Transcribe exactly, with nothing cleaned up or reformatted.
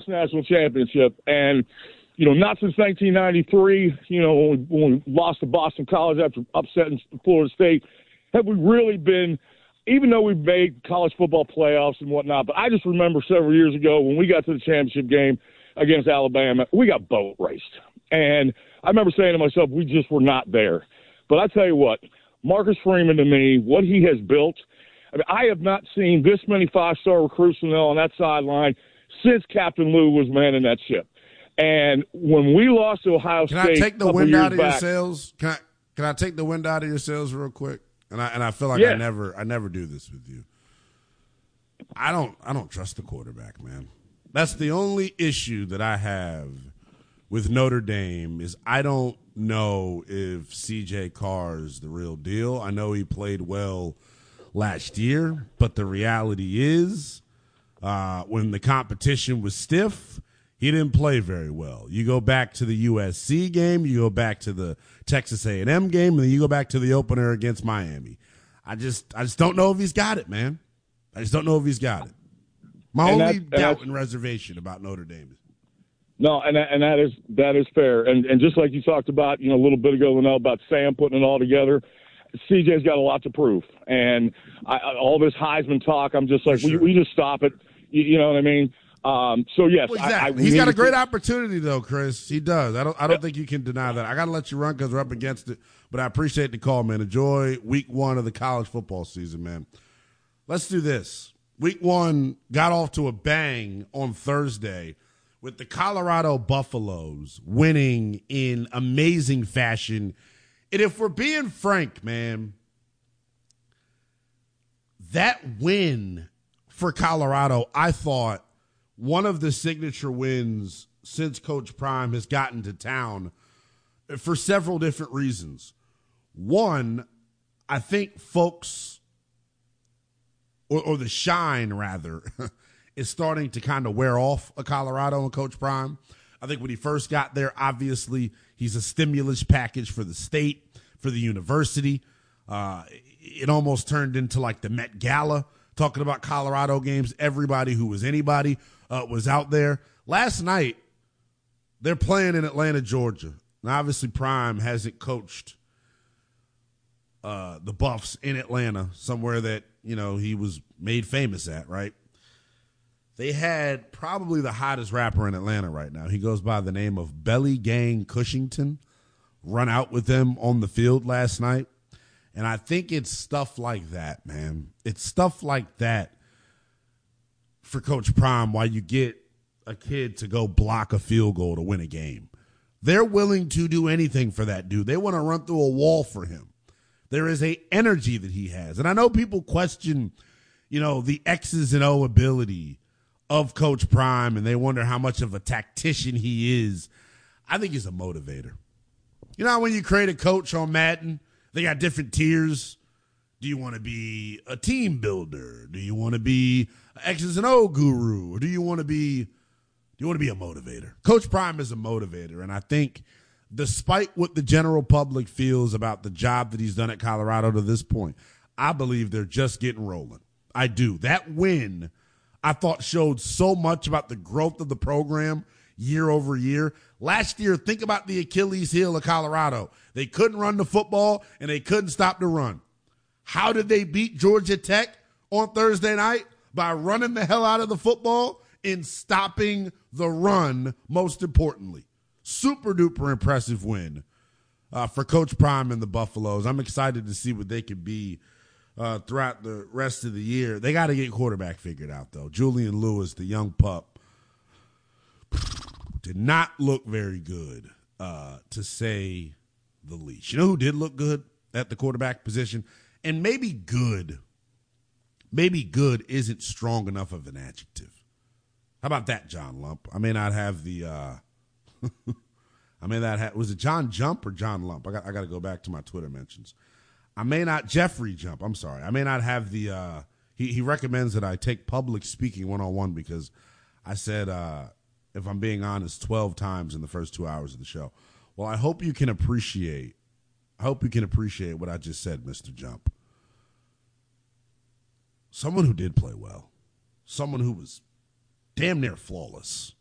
national championship. And, you know, not since nineteen ninety-three, you know, when we, when we lost to Boston College after upsetting Florida State, have we really been, even though we've made college football playoffs and whatnot, but I just remember several years ago when we got to the championship game against Alabama, we got boat raced. And I remember saying to myself, we just were not there. But I tell you what, Marcus Freeman, to me, what he has built, I mean, I have not seen this many five-star recruits on that sideline since Captain Lou was manning that ship. And when we lost to Ohio can State, I take the wind out of back, your sails? Can I can I take the wind out of your sails real quick? And I and I feel like yeah. I never I never do this with you. I don't I don't trust the quarterback, man. That's the only issue that I have with Notre Dame is I don't know if C J Carr's the real deal. I know he played well last year, but the reality is uh, when the competition was stiff, he didn't play very well. You go back to the U S C game, you go back to the Texas A and M game, and then you go back to the opener against Miami. I just I just don't know if he's got it, man. I just don't know if he's got it. My and only that, doubt and and reservation about Notre Dame. No, and that, and that is that is fair. And and just like you talked about, you know, a little bit ago, Linnell, about Sam putting it all together, C J's got a lot to prove. And I, I, all this Heisman talk, I'm just like, sure. we, we just stop it. You, you know what I mean? Um, so yes, well, exactly. I, I, he's got a great to... opportunity though, Chris. He does. I don't. I don't yep. think you can deny that. I got to let you run because we're up against it. But I appreciate the call, man. Enjoy week one of the college football season, man. Let's do this. Week one got off to a bang on Thursday with the Colorado Buffaloes winning in amazing fashion. And if we're being frank, man, that win for Colorado, I thought, one of the signature wins since Coach Prime has gotten to town for several different reasons. One, I think folks, or, or the shine rather, is starting to kind of wear off a Colorado and Coach Prime. I think when he first got there, obviously he's a stimulus package for the state, for the university. Uh, it almost turned into like the Met Gala, talking about Colorado games. Everybody who was anybody uh, was out there. Last night, they're playing in Atlanta, Georgia. Now, obviously, Prime hasn't coached uh, the Buffs in Atlanta, somewhere that, you know, he was made famous at, right? They had probably the hottest rapper in Atlanta right now. He goes by the name of Belly Gang Cushington, run out with them on the field last night. And I think it's stuff like that, man. It's stuff like that for Coach Prime, why you get a kid to go block a field goal to win a game. They're willing to do anything for that dude. They want to run through a wall for him. There is a energy that he has. And I know people question, you know, the X's and O ability of Coach Prime, and they wonder how much of a tactician he is. I think he's a motivator. You know, when you create a coach on Madden, they got different tiers. Do you want to be a team builder? Do you want to be an X's and O guru? Or do you want to be, do you want to be a motivator? Coach Prime is a motivator, and I think despite what the general public feels about the job that he's done at Colorado to this point, I believe they're just getting rolling. I do. That win, I thought, showed so much about the growth of the program year over year. Last year, think about the Achilles heel of Colorado. They couldn't run the football, and they couldn't stop the run. How did they beat Georgia Tech on Thursday night? By running the hell out of the football and stopping the run, most importantly. Super duper impressive win uh, for Coach Prime and the Buffaloes. I'm excited to see what they could be uh, throughout the rest of the year. They got to get quarterback figured out, though. Julian Lewis, the young pup, did not look very good, uh, to say the least. You know who did look good at the quarterback position? And maybe good, maybe good isn't strong enough of an adjective. How about that, John Lump? I may not have the, uh, I may not have, was it John Jump or John Lump? I got, I got to go back to my Twitter mentions. I may not, Jeffrey Jump, I'm sorry. I may not have the, uh, he, he recommends that I take public speaking one-on-one because I said, uh, if I'm being honest, twelve times in the first two hours of the show. Well, I hope you can appreciate, I hope you can appreciate what I just said, Mister Jump. Someone who did play well. Someone who was damn near flawless